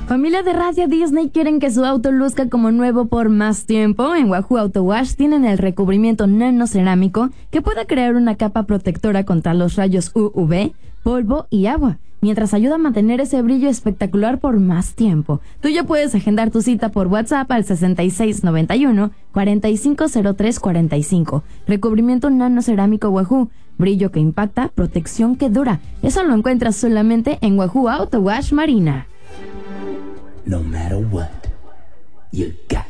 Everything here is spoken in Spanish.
Familia de Radio Disney quieren que su auto luzca como nuevo por más tiempo. En Wahoo Auto Wash tienen el recubrimiento nanocerámico que puede crear una capa protectora contra los rayos UV, polvo y agua, mientras ayuda a mantener ese brillo espectacular por más tiempo. Tú ya puedes agendar tu cita por WhatsApp al 6691-450345. Recubrimiento nanocerámico Wahoo. Brillo que impacta, protección que dura. Eso lo encuentras solamente en Wahoo Auto Wash Marina. No matter what, you got